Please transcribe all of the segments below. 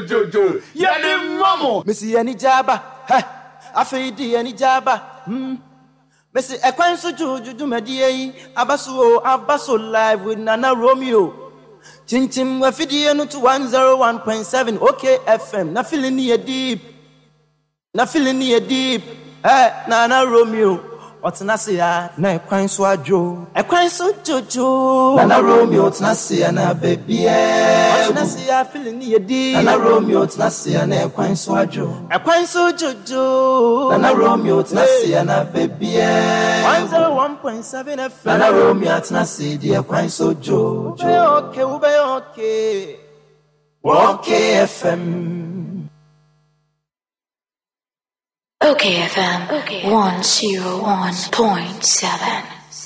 jo. Yeni mamo. Missy any jabba. I feel the any jabba. Missy Equanso Juju Media. Abaso live with Nana Romeo. Chin Wafidiano to 101.7. Okay, FM. Na feeling near deep. Nana Romeo. What's Nasia? Na Equanso Ajo. Equanso Jojo. Nana Romeo, Nasia, na baby. What's Nasia feeling near deep? Nana Romeo, Nasia, na Equanso Ajo. Equanso Jojo. Nana Romeo, Nasia, na baby. 101.7 FM. Nana Romeo, Nasia, dear Equanso Jojo. Okay. Okay, FM. Okay, FM 101.7.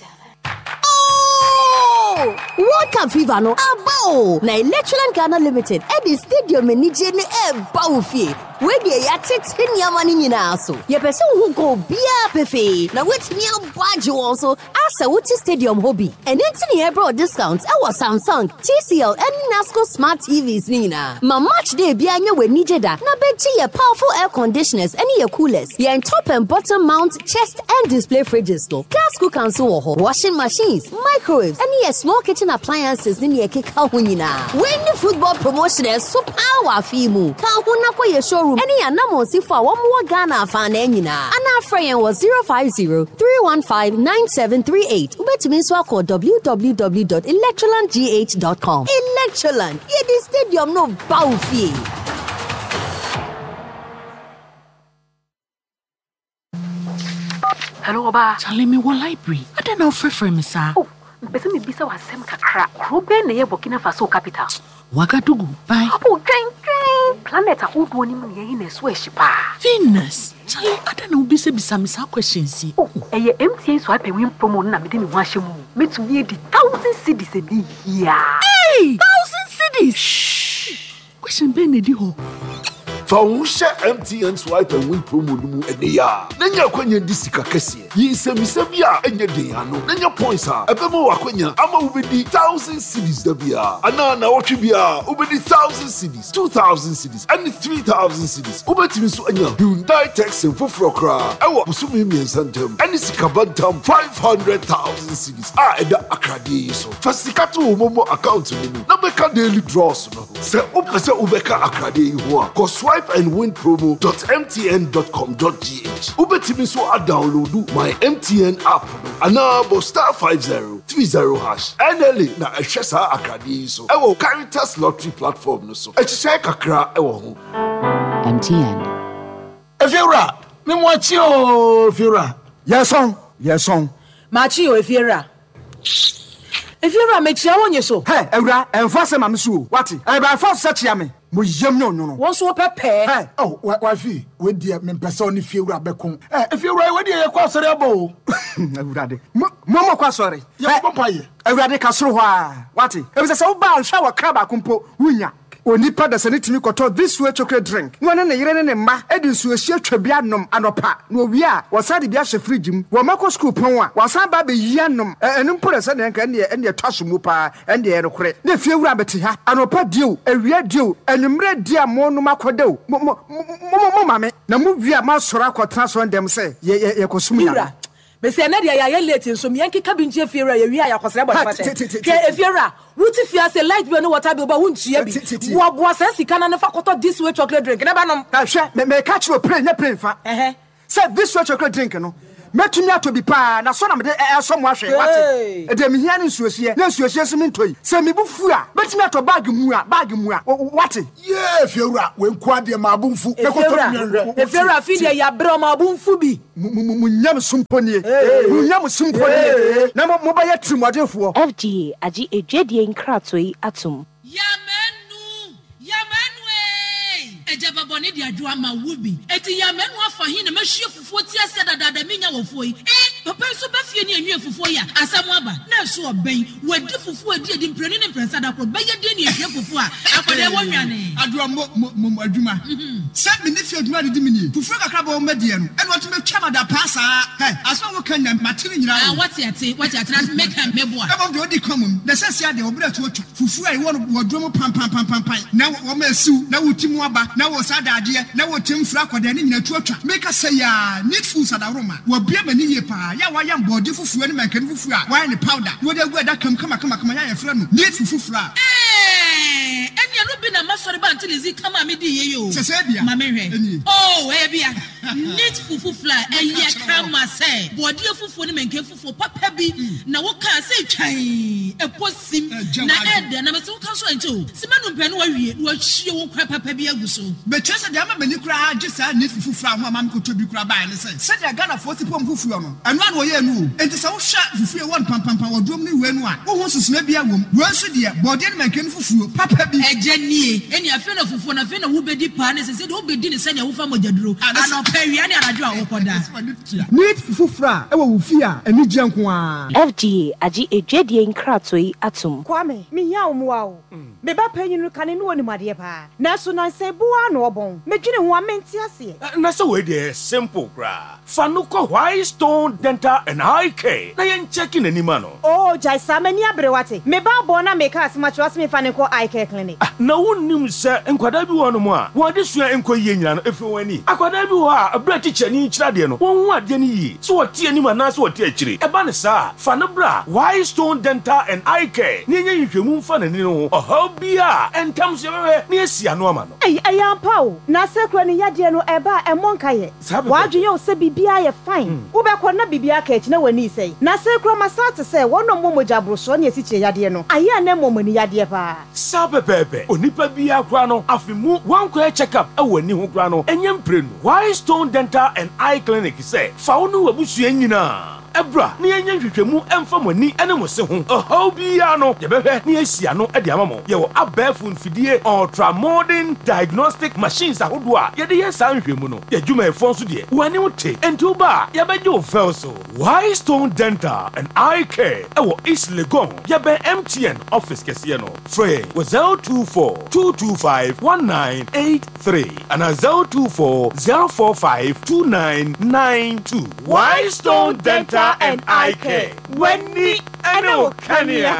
World Cup Fever no abo na Electroland Ghana Limited at the stadium ni je ne fie we dey ya tete nyama ni nyina so ye pese hu go bia pefe na wetimi abage won so asa wuti stadium hobby and enti ne ebro discounts e was Samsung, TCL and Nasco smart TVs ni nyina ma match day bia nya we ni jeda na beji ye powerful air conditioners and ye coolers ye top and bottom mount chest and display fridges no gas cooker so washing machines microwaves and ye small kitchen appliances ni ye keka ho nyina when the football promotion so power fimu ka ho na kwa ye showroom any anamo si for one more Ghana fan nyina ana friend was 050-315-9738 ubetumi so call www.electrolandgh.com Electroland ye the stadium no bawfie. Hello Oba. Charlie me one library. I don't know for me sir. Oh, mpese me bisa wasem kakra. Krobe na ye Burkina Faso capital. Wagadugu. Bye. Oh, train. Planet ahodo ni mu ye na so ehyipa. Venus. Charlie, I don't know bisa me sa questions. Oh, eye MTN so ape win promo na me de me ho ahye mu. Metumi di 1,000 cedis e bi here. Hey, 1,000 cedis. Shh. Question be na di ho. Fausha MTN swipe and win promo no mu eneya. Nanya kwanya disika kese. Yi semisabia enye de ano. Nanya points a ebemo wakwanya ama ubedi 1,000 cedis da bia. Ana na wotwe bia ubedi 1,000 cedis, 2,000 cedis and 3,000 cedis. Ubetimi so anya Hyundai Texan foforo kra. Ewo busumi miensantem. Ani sikabantam 500,000 cedis. Eda akrade so. Fasikato momo account no. Na beka daily draws no. Se upese ubeka akrade ho a. Ko swipe and win promo.mtn.com.gh. Ubetimi so a download my MTN app anabo *5030# NLA na ehwesa akade so. Ewo Caritas Lottery platform no so. Ehye kakra ewo ho. MTN. Efiura, me mwachi o Efiura. Yes on. Machi o Efiura. Efiura me chia wonye so. Hey, Ewura, enfase ma me so. Wati? E ba enfase chia me. Mo yem no. Won so pepe. Hey, oh, wafi, we dia me pese oni Efiura bekon. Efiura we dia ye kwa sori abo. Ewura de. Mo kwa sori. Ye papa ye. Ewura de kasoro ho a. Wati? E be se wo ba nhwa wa kraba kompo wunya. Onipa da sanitimi koto this way chocolate drink. No ne yire ne mma edi nsuo hie twabia nom anopa. No wi a wasade bia hye fridge mu. Wo mako school pon a wasan ba be yi anom. Enu mpore se ne nka ne twaso mu pa ende ye rekore. Ne fie wura beti ha. Anopa dio, ewia dio, enumre dia mo no makodeo. Mo mame. Na mu wi a ma soro akotra so ndem se ye kosum ya. Bese na dia ya late nso me yanke kabinji Efiura ye wi a yakosere bo fa che. Ke Efiura wuti fia se light bill no water bill ba wuntua bi. Wo se sika na fa koto this way chocolate drink na ba nom. Hwe me catch you play nya play fa. Say this way chocolate drink no. Metumi ato bi pa na so na me so mo ahwe wate. E de me hia ne nsuohie. Na nsuohie so me ntoi. Se me bu fu a metumi ato bag mu a wate. Yeah, Efiura we nko ade ma abumfu. E koto mi Efiura fi de ya bro ma abumfu bi. Munyam sumponie. Munyam sumponie. Na mo ba ye trimodefo. FGA agi edwedie nkratoi atom. Ejaba boni di adwa ma wubi. Eti ya menu afa hin na mahwie fufuo ti ase dada minya wofo yi. papa so ba fie ni enwie fufuo ya asam aba na so oben wadi fufuo adi mprenu ne mpresa da ko beye de ni ehwe fufuo a akode wonwane adua mo adwuma se me ne fie adwuma de mini fufuo kakra ba o medie no e no to metwa mada pasa aso wo kan na matiri nyina what ate na make am meboa e bom de odi common the sense ya de obra to otwa fufuo ai wo wadwo pam na wo ma siu na wo timu aba na wo sadade na wo timfra akode ne nyina to otwa make say ya need food sadaroma wo bia mani ye pa ya wa yam body fufuo ne mankan fufuo a wa ne powder wo de gu da kam kama ya frɛ no need fufuo a enya no bi na masori ba until is kama me di ye yo sese bia ma me hwe oh bia need fufuo eye kama say body fufuo ne mankan fufuo papa bi na wo ka say twan eposim na ede na me so ka so ento simanu mpɛ no wa wie wa hie wo kwa papa bi aguso be chese de ama mani kura age sa need fufuo ho ama me ko to bi kura ba ne say se de Ghana 40 pom fufuo no eno an wo ye nu enti se wo hwa fufuo won pam wodom ne we nu a wo ho susuna bia wom wo nso de body ne mankan fufuo papa bi eje nie eni afi na fufuo na afi na wo bedi pa ne se de wo bedi ne se ne wo fa mogyaduro ana pa wi ane anadwo a wo koda need fufuo a e wo wo fi a eni gye nko a FDA agi edwedie nkratoi atom Kwame me ya omwa o me ba panyinu kane no woni made pa na so na se bua na obon medwene ho amenti ase na so we dey simple kra fa no ko White Stone Dental and Eye Care na yen check in anima no oh jai samani abrewate me ba bo na me ka asma chwas me fa ne ko Eye Care clinic na wonnim se enkwada bi wono mo a wode sua enko yie nyina no efi wani akwada bi wo a abra teacher ni kyira de no won hu ade ni yi so wote anima na so wote akire eba ne sa fa no bra White Stone Dental and Eye Care ni nya hwehwemu mfa na ni no oho bia entam se wewe ni asia no ama no ayampa o na sekura ni yade no eba emonka ye wadwe o se bibia ye fine wo be ko na bibia ka na wani sei na sekura masate se wono momoja broso na esi yade no aya na momani yade pa sabepepe onipa bia kra no afimu wankwa check up awani ho kra no enyem prenu White Stone Dental and Eye Clinic say fa wo no wabusua nyina ebra ni enya hwehwemu emfa mani ene mo se ho oho bia no ye behwe ni asia no e de amamo ye wo abafu mfidie ultra modern diagnostic machines ahodo a ye de ye san hwehmu no ye dwuma e fon so de wani wote enti ba ye beje o fel so White Stone Dental and Eye Care e wo East Legon ye be MTN office kese no free wo 024-225-1983 and 024-045-2992 White Stone Dental and Eye Care. Wendy Kenya.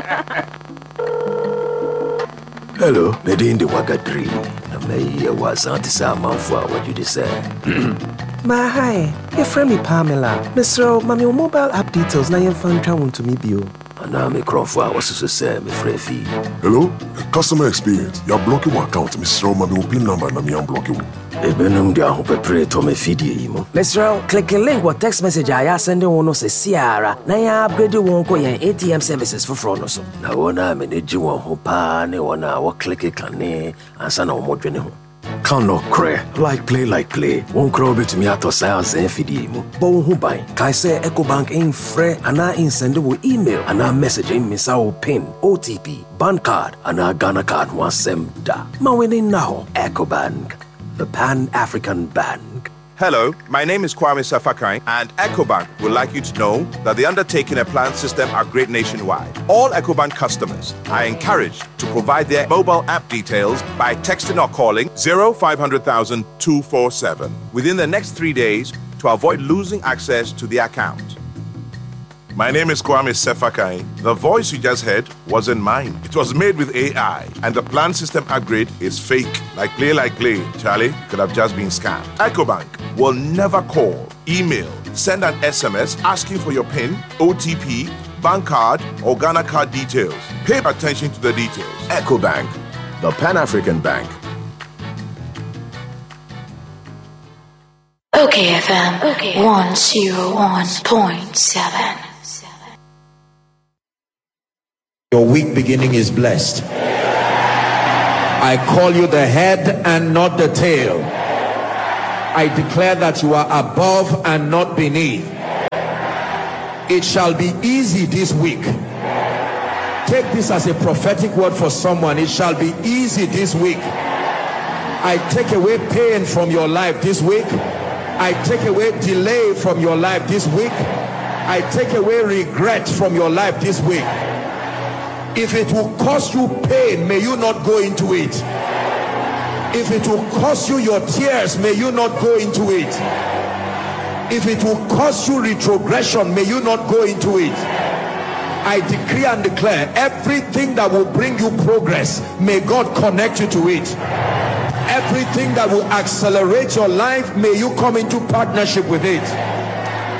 Hello, Medin de Wagadri. Na me was antisa manfwa what you say. Ma hi, your friend me Pamela. Mr. Mami mobile app details na yen fan twa to me bio. Ana me crofwa was so say me free fee. Hello, customer experience. You're blocking my account, Mr. Mami pin number na me am blocking. Ebenum dia ho pepre to me fidie yimo. Mr. Click a link what text message I send one no se siara. Na ya upgrade won ko yen ATM services for fraud no so. Na wona me ne ji won ho pa ne wona wo click kane ansa na wo modwene ho. Can no cray like play won crow bit me ato sales en fidie mu. Bo hu ban kai say EcoBank in free ana in send wo email ana message in misa wo pin OTP bank card ana Ghana card one sem da. Ma winning now EcoBank, the Pan-African Bank. Hello, my name is Kwame Safakai, and EcoBank would like you to know that the undertaking and plan system are great nationwide. All EcoBank customers are encouraged to provide their mobile app details by texting or calling 0500,000 247 within the next 3 days to avoid losing access to the account. My name is Kwame Sefakai. The voice you just heard wasn't mine. It was made with AI, and the plan system upgrade is fake. Like play. Charlie could have just been scammed. EcoBank will never call, email, send an SMS asking for your PIN, OTP, bank card, or Ghana card details. Pay attention to the details. EcoBank, the Pan-African Bank. Okay, FM 101.7. Your week beginning is blessed. I call you the head and not the tail. I declare that you are above and not beneath. It shall be easy this week. Take this as a prophetic word for someone. It shall be easy this week. I take away pain from your life this week. I take away delay from your life this week. I take away regret from your life this week. If it will cause you pain, may you not go into it. If it will cause you your tears, may you not go into it. If it will cause you retrogression, may you not go into it. I decree and declare, everything that will bring you progress, may God connect you to it. Everything that will accelerate your life, may you come into partnership with it.